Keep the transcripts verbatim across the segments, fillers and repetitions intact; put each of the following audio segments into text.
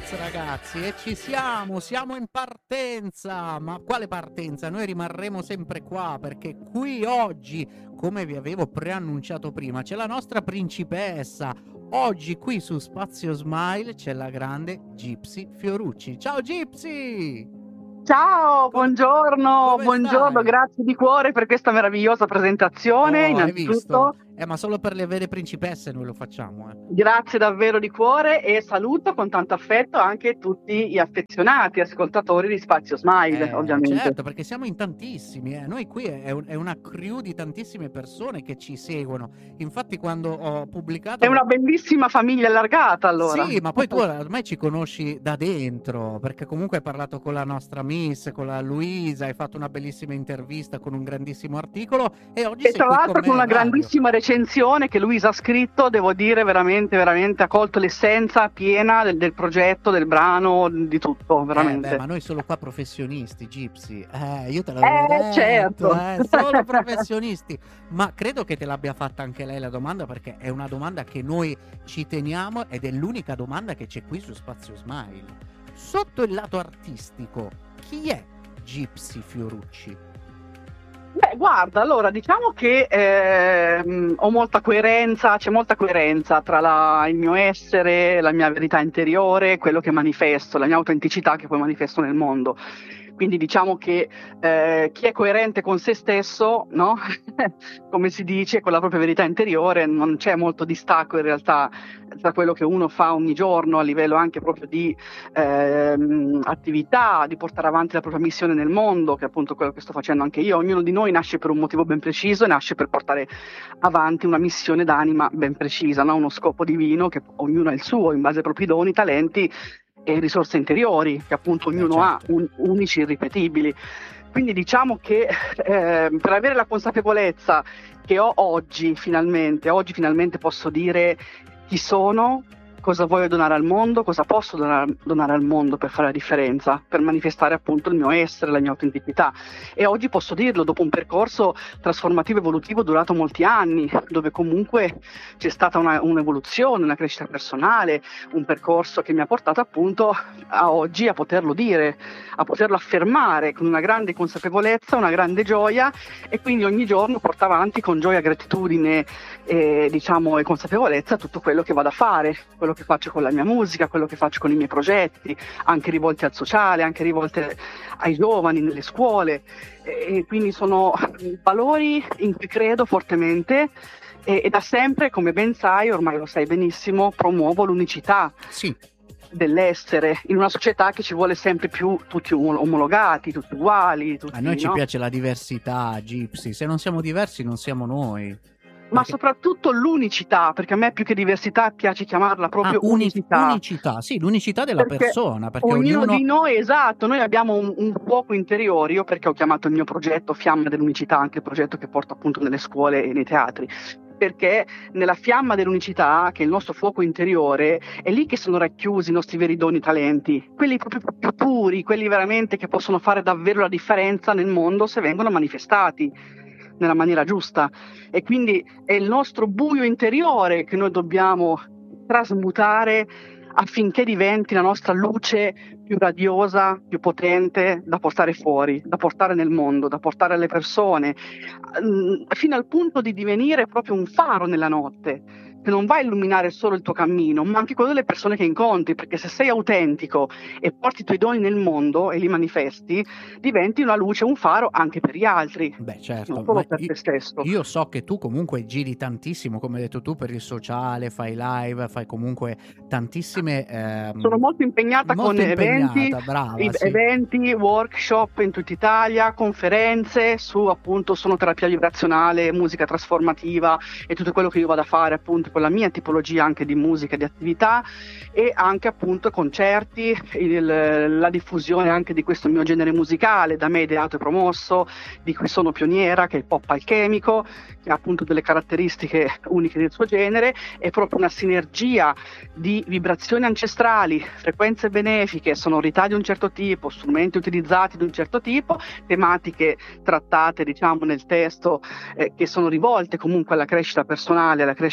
Yes ragazzi, e ci siamo, siamo in partenza. Ma quale partenza? Noi rimarremo sempre qua perché qui oggi, come vi avevo preannunciato prima, c'è la nostra principessa. Oggi qui su Spazio Smile c'è la grande Gypsy Fiorucci. Ciao Gypsy! Ciao, Come, buongiorno, come buongiorno, stai? grazie di cuore per questa meravigliosa presentazione. Oh, hai visto? Innanzitutto, Eh, ma solo per le vere principesse noi lo facciamo, eh. grazie davvero di cuore e saluto con tanto affetto anche tutti gli affezionati ascoltatori di Spazio Smile, Eh, ovviamente. certo, perché siamo in tantissimi, eh. Noi qui è, un- è una crew di tantissime persone che ci seguono. Infatti quando ho È pubblicato... una bellissima famiglia allargata, allora. Sì, ma poi tu ormai ci conosci da dentro, perché comunque hai parlato con la nostra Miss, con la Luisa, hai fatto una bellissima intervista con un grandissimo articolo e oggi E sei tra qui con l'altro me con in una radio. grandissima recensione che Luisa ha scritto, devo dire veramente, veramente ha colto l'essenza piena del, del progetto, del brano, di tutto, Eh veramente. beh, ma noi solo qua professionisti, Gypsy. Eh, io te l'avevo Eh, detto, certo. eh, solo professionisti. Ma credo che te l'abbia fatta anche lei la domanda, perché è una domanda che noi ci teniamo ed è l'unica domanda che c'è qui su Spazio Smile. Sotto il lato artistico, chi è Gypsy Fiorucci? Beh, guarda, allora diciamo che ehm, ho molta coerenza, c'è molta coerenza tra la- il mio essere, la mia verità interiore, quello che manifesto, la mia autenticità che poi manifesto nel mondo. Quindi diciamo che eh, chi è coerente con se stesso, no? Come si dice, con la propria verità interiore, non c'è molto distacco in realtà tra quello che uno fa ogni giorno a livello anche proprio di ehm, attività, di portare avanti la propria missione nel mondo, che è appunto quello che sto facendo anche io. Ognuno di noi nasce per un motivo ben preciso e nasce per portare avanti una missione d'anima ben precisa, no? Uno scopo divino che ognuno ha il suo in base ai propri doni, talenti e risorse interiori che appunto Beh, ognuno ha, certo. un- unici e irripetibili. Quindi diciamo che eh, per avere la consapevolezza che ho oggi finalmente, oggi finalmente posso dire chi sono, cosa voglio donare al mondo, cosa posso donare, donare al mondo per fare la differenza, per manifestare appunto il mio essere, la mia autenticità. E oggi posso dirlo dopo un percorso trasformativo evolutivo durato molti anni, dove comunque c'è stata una, un'evoluzione, una crescita personale, un percorso che mi ha portato appunto a oggi a poterlo dire, a poterlo affermare con una grande consapevolezza, una grande gioia, e quindi ogni giorno porto avanti con gioia, gratitudine e, diciamo, e consapevolezza tutto quello che vado a fare, quello che faccio con la mia musica, quello che faccio con i miei progetti, anche rivolti al sociale, anche rivolti ai giovani nelle scuole, e quindi sono valori in cui credo fortemente e, e da sempre, come ben sai, ormai lo sai benissimo, promuovo l'unicità. Sì. Dell'essere in una società che ci vuole sempre più tutti omologati, tutti uguali, tutti, A noi ci no? piace la diversità, Gypsy. Se non siamo diversi non siamo noi. Ma Perché... soprattutto l'unicità, perché a me più che diversità piace chiamarla proprio ah, uni- unicità. unicità, sì, l'unicità della Perché persona, perché ognuno ognuno... di noi, esatto, noi abbiamo un, un fuoco interiore, io perché ho chiamato il mio progetto Fiamma dell'Unicità, anche il progetto che porto appunto nelle scuole e nei teatri, perché nella fiamma dell'unicità, che è il nostro fuoco interiore, è lì che sono racchiusi i nostri veri doni, talenti, quelli proprio più puri, quelli veramente che possono fare davvero la differenza nel mondo se vengono manifestati nella maniera giusta. E quindi è il nostro buio interiore che noi dobbiamo trasmutare affinché diventi la nostra luce più radiosa, più potente da portare fuori, da portare nel mondo, da portare alle persone, fino al punto di divenire proprio un faro nella notte, che non va a illuminare solo il tuo cammino, ma anche quello delle persone che incontri, perché se sei autentico e porti i tuoi doni nel mondo e li manifesti, diventi una luce, un faro anche per gli altri. Beh, certo, non solo ma per io, te stesso. io so che tu comunque giri tantissimo, come hai detto tu, per il sociale, fai live, fai comunque tantissime... Ehm, Sono molto impegnata molto con impegnata, eventi, brava, sì. eventi, workshop in tutta Italia, conferenze su appunto sonoterapia vibrazionale, musica trasformativa e tutto quello che io vado a fare appunto con la mia tipologia anche di musica e di attività, e anche appunto concerti, il, la diffusione anche di questo mio genere musicale da me ideato e promosso, di cui sono pioniera, che è il pop alchemico, che ha appunto delle caratteristiche uniche del suo genere, è proprio una sinergia di vibrazioni ancestrali, frequenze benefiche, sonorità di un certo tipo, strumenti utilizzati di un certo tipo, tematiche trattate diciamo nel testo eh, che sono rivolte comunque alla crescita personale, alla crescita spirituale,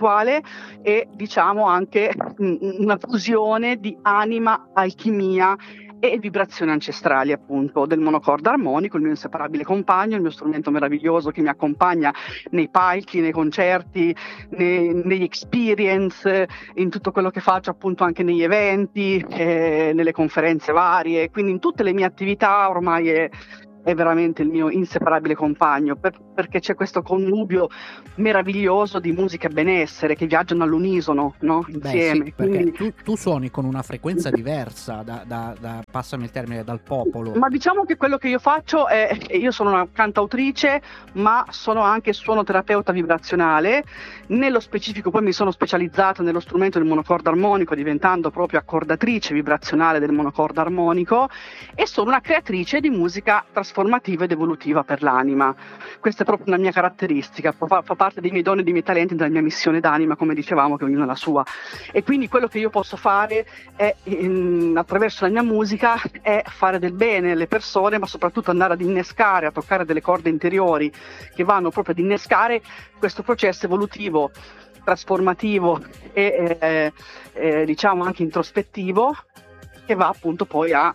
spirituale e diciamo anche una fusione di anima, alchimia e vibrazioni ancestrali, appunto, del monocorda armonico, il mio inseparabile compagno, il mio strumento meraviglioso che mi accompagna nei palchi, nei concerti, nei, negli experience, in tutto quello che faccio, appunto anche negli eventi, eh, nelle conferenze varie, quindi in tutte le mie attività ormai è è veramente il mio inseparabile compagno, per, perché c'è questo connubio meraviglioso di musica e benessere che viaggiano all'unisono, no? Insieme. Beh, sì, perché Quindi... tu, tu suoni con una frequenza diversa da, da, da, passami il termine, dal popolo. Ma diciamo che quello che io faccio è, io sono una cantautrice, ma sono anche suonoterapeuta vibrazionale. Nello specifico poi mi sono specializzata nello strumento del monocorda armonico, diventando proprio accordatrice vibrazionale del monocorda armonico, e sono una creatrice di musica trasformativa trasformativa ed evolutiva per l'anima. Questa è proprio una mia caratteristica, fa, fa parte dei miei doni e dei miei talenti, della mia missione d'anima, come dicevamo, che ognuno ha la sua. E quindi quello che io posso fare è, in, attraverso la mia musica, è fare del bene alle persone, ma soprattutto andare ad innescare, a toccare delle corde interiori che vanno proprio ad innescare questo processo evolutivo, trasformativo e eh, eh, diciamo anche introspettivo, che va appunto poi a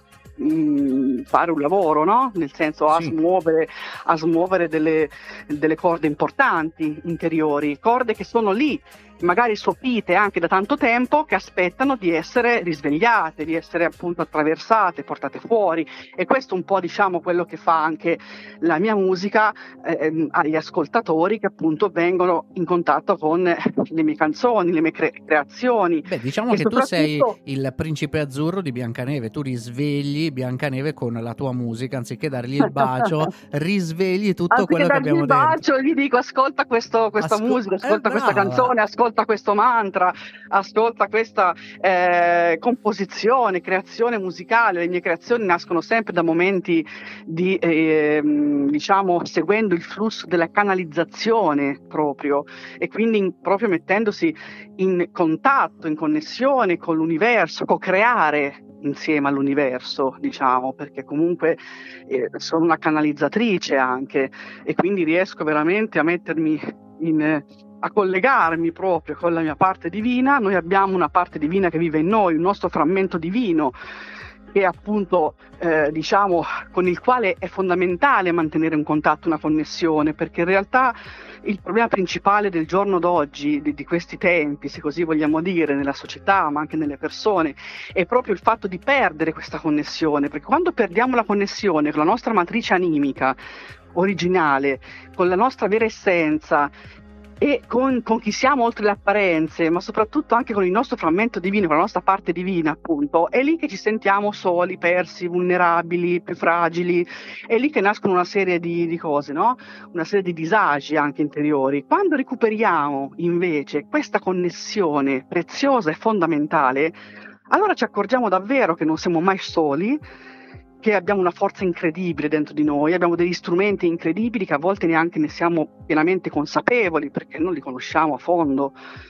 fare un lavoro, no? Nel senso a sì. smuovere, a smuovere delle, delle corde importanti interiori, corde che sono lì, magari sopite anche da tanto tempo, che aspettano di essere risvegliate, di essere appunto attraversate, portate fuori. E questo è un po', diciamo, quello che fa anche la mia musica eh, agli ascoltatori che appunto vengono in contatto con le mie canzoni, le mie cre- creazioni. Beh, diciamo e che soprattutto... tu sei il principe azzurro di Biancaneve, tu risvegli Biancaneve con la tua musica, anziché dargli il bacio, risvegli tutto anziché quello che abbiamo detto. Anziché dargli il bacio, gli dico ascolta questo, questa Ascol- musica, ascolta eh, questa canzone, ascolta questo mantra, ascolta questa eh, composizione, creazione musicale. Le mie creazioni nascono sempre da momenti di, eh, diciamo, seguendo il flusso della canalizzazione proprio, e quindi in, proprio mettendosi in contatto, in connessione con l'universo, co-creare insieme all'universo, diciamo, perché comunque eh, sono una canalizzatrice anche, e quindi riesco veramente a mettermi in... a collegarmi proprio con la mia parte divina. Noi abbiamo una parte divina che vive in noi, un nostro frammento divino, che appunto eh, diciamo con il quale è fondamentale mantenere un contatto, una connessione, perché in realtà il problema principale del giorno d'oggi, di, di questi tempi, se così vogliamo dire, nella società ma anche nelle persone, è proprio il fatto di perdere questa connessione, perché quando perdiamo la connessione con la nostra matrice animica originale, con la nostra vera essenza e con, con chi siamo oltre le apparenze, ma soprattutto anche con il nostro frammento divino, con la nostra parte divina, appunto, è lì che ci sentiamo soli, persi, vulnerabili, più fragili, è lì che nascono una serie di, di cose, no? Una serie di disagi anche interiori. Quando recuperiamo invece questa connessione preziosa e fondamentale, allora ci accorgiamo davvero che non siamo mai soli, che abbiamo una forza incredibile dentro di noi, abbiamo degli strumenti incredibili che a volte neanche ne siamo pienamente consapevoli perché non li conosciamo a fondo,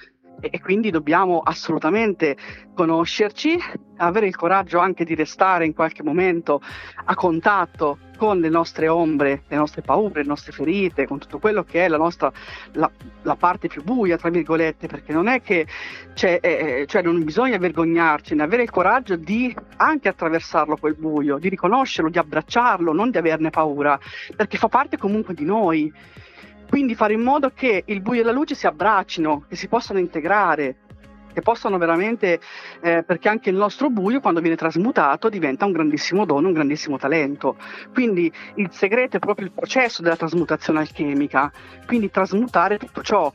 e quindi dobbiamo assolutamente conoscerci, avere il coraggio anche di restare in qualche momento a contatto con le nostre ombre, le nostre paure, le nostre ferite, con tutto quello che è la nostra la, la parte più buia, tra virgolette, perché non è che c'è, eh, cioè non bisogna vergognarcene, avere il coraggio di anche attraversarlo quel buio, di riconoscerlo, di abbracciarlo, non di averne paura, perché fa parte comunque di noi. Quindi fare in modo che il buio e la luce si abbraccino, che si possano integrare, che possano veramente, eh, perché anche il nostro buio, quando viene trasmutato, diventa un grandissimo dono, un grandissimo talento. Quindi il segreto è proprio il processo della trasmutazione alchemica, quindi trasmutare tutto ciò,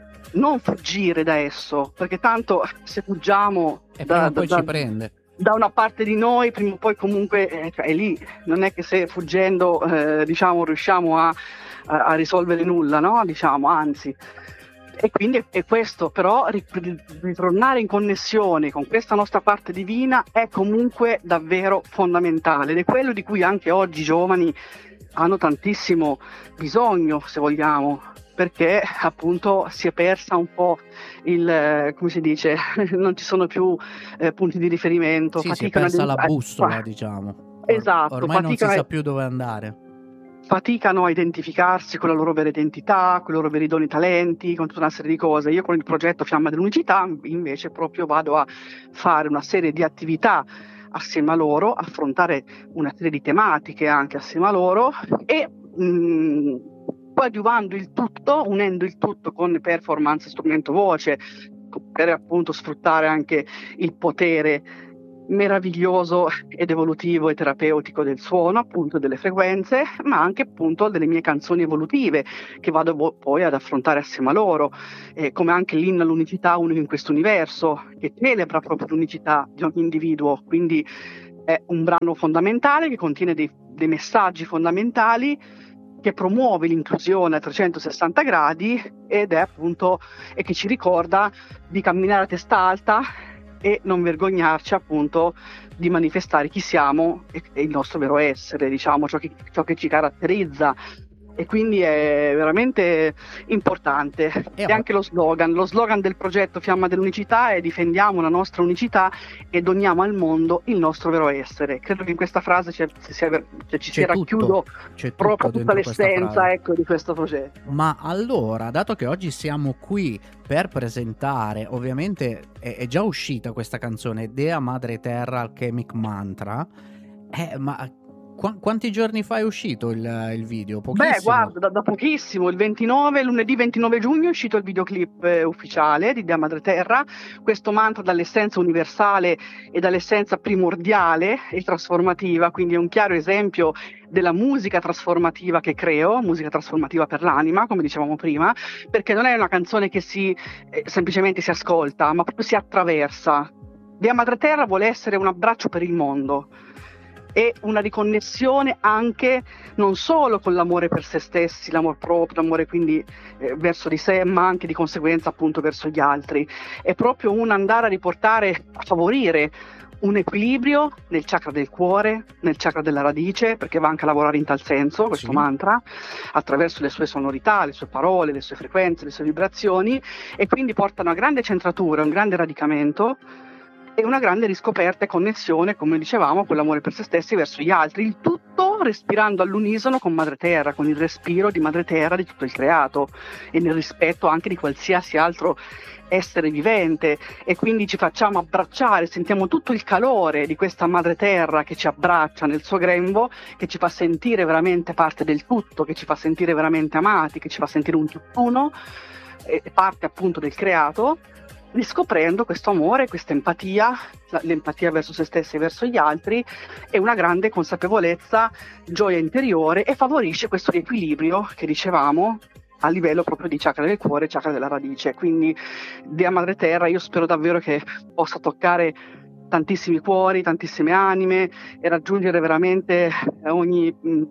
non fuggire da esso, perché tanto se fuggiamo e da, prima poi da, ci prende. Da una parte di noi, prima o poi comunque eh, cioè è lì, non è che se fuggendo eh, diciamo riusciamo a a, a risolvere nulla, no? Diciamo, anzi. E quindi è questo, però ritornare in connessione con questa nostra parte divina è comunque davvero fondamentale, ed è quello di cui anche oggi i giovani hanno tantissimo bisogno, se vogliamo, perché appunto si è persa un po' il, come si dice, non ci sono più eh, punti di riferimento. Sì, si è persa la bussola, diciamo. Esatto. Ormai non si sa più dove andare. faticano a identificarsi con la loro vera identità, con i loro veri doni talenti, con tutta una serie di cose. Io con il progetto Fiamma dell'Unicità invece proprio vado a fare una serie di attività assieme a loro, affrontare una serie di tematiche anche assieme a loro e mh, coadiuvando il tutto, unendo il tutto con performance, strumento voce, per appunto sfruttare anche il potere meraviglioso ed evolutivo e terapeutico del suono, appunto delle frequenze, ma anche appunto delle mie canzoni evolutive che vado vo- poi ad affrontare assieme a loro, eh, come anche l'inno all'unicità unico in questo universo, che celebra proprio l'unicità di ogni individuo, quindi è un brano fondamentale che contiene dei, dei messaggi fondamentali, che promuove l'inclusione a trecentosessanta gradi ed è appunto e che ci ricorda di camminare a testa alta e non vergognarci appunto di manifestare chi siamo e, e il nostro vero essere, diciamo, ciò che, ciò che ci caratterizza. E quindi è veramente importante. E E anche lo slogan, lo slogan del progetto Fiamma dell'Unicità è: difendiamo la nostra unicità e doniamo al mondo il nostro vero essere. Credo che in questa frase ci sia, cioè, ci si c'è racchiudo tutto, c'è tutto proprio tutta dentro questa l'essenza, frase. ecco, di questo progetto. Ma allora, dato che oggi siamo qui per presentare, ovviamente è, è già uscita questa canzone, Dea Madre Terra Alchemic Mantra, eh, ma qu- quanti giorni fa è uscito il, il video? Pochissimo. Beh, guarda, da, da pochissimo, il ventinove, lunedì ventinove giugno è uscito il videoclip eh, ufficiale di Dea Madre Terra, questo mantra dall'essenza universale e dall'essenza primordiale e trasformativa, quindi è un chiaro esempio della musica trasformativa che creo, musica trasformativa per l'anima, come dicevamo prima, perché non è una canzone che si eh, semplicemente si ascolta, ma proprio si attraversa. Dea Madre Terra vuole essere un abbraccio per il mondo e una riconnessione anche non solo con l'amore per se stessi, l'amor proprio, l'amore quindi eh, verso di sé, ma anche di conseguenza appunto verso gli altri. È proprio un andare a riportare, a favorire un equilibrio nel chakra del cuore, nel chakra della radice, perché va anche a lavorare in tal senso questo Sì. mantra, attraverso le sue sonorità, le sue parole, le sue frequenze, le sue vibrazioni, e quindi porta una grande centratura, un grande radicamento e una grande riscoperta e connessione, come dicevamo, con l'amore per se stessi verso gli altri, il tutto respirando all'unisono con Madre Terra, con il respiro di Madre Terra di tutto il creato e nel rispetto anche di qualsiasi altro essere vivente, e quindi ci facciamo abbracciare, sentiamo tutto il calore di questa Madre Terra che ci abbraccia nel suo grembo, che ci fa sentire veramente parte del tutto, che ci fa sentire veramente amati, che ci fa sentire un tutt'uno, e parte appunto del creato, riscoprendo questo amore, questa empatia, l'empatia verso se stessi e verso gli altri, e una grande consapevolezza, gioia interiore, e favorisce questo riequilibrio che dicevamo a livello proprio di chakra del cuore, chakra della radice. Quindi Dea Madre Terra, io spero davvero che possa toccare tantissimi cuori, tantissime anime e raggiungere veramente ogni,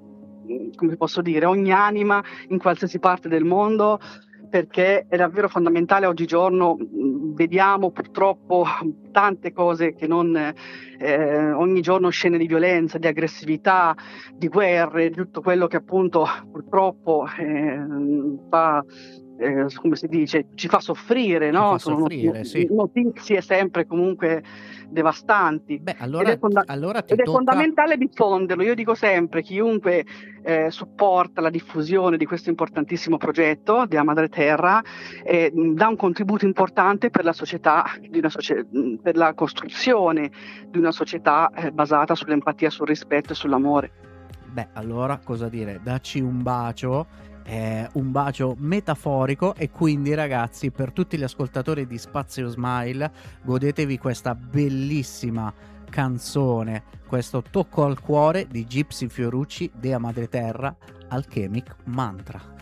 come posso dire, ogni anima in qualsiasi parte del mondo, perché è davvero fondamentale. Oggigiorno vediamo purtroppo tante cose che non eh, ogni giorno scene di violenza, di aggressività, di guerre, di tutto quello che appunto purtroppo eh, fa, eh, come si dice, ci fa soffrire, no? Fa Sono soffrire, not- sì. notizie sempre comunque devastanti. Beh, allora, ed è, fonda- allora ti ed è tocca... fondamentale diffonderlo. Io dico sempre, chiunque eh, supporta la diffusione di questo importantissimo progetto Dea Madre Terra eh, dà un contributo importante per la società, di una socie- per la costruzione di una società eh, basata sull'empatia, sul rispetto e sull'amore. Beh, allora cosa dire? Dacci un bacio, eh, un bacio metaforico, e quindi ragazzi, per tutti gli ascoltatori di Spazio Smile, godetevi questa bellissima canzone, questo tocco al cuore di Gypsy Fiorucci, Dea Madre Terra Alchemic Mantra.